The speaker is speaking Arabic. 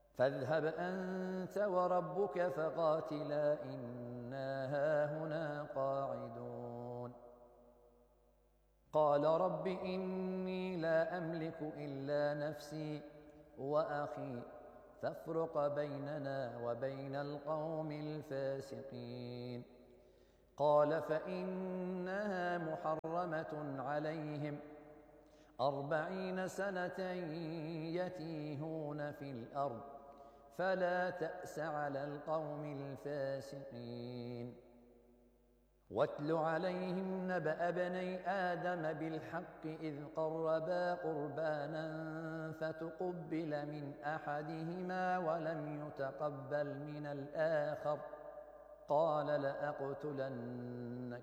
فاذهب أنت وربك فقاتلا إنا هاهنا قاعدون. قال رب إني لا أملك إلا نفسي وأخي فافرق بيننا وبين القوم الفاسقين. قال فإنها محرمة عليهم 40 سنة يتيهون في الأرض فلا تأس على القوم الفاسقين. واتل عليهم نبأ ابني آدم بالحق إذ قربا قربانا فتقبل من أحدهما ولم يتقبل من الآخر قال لأقتلنك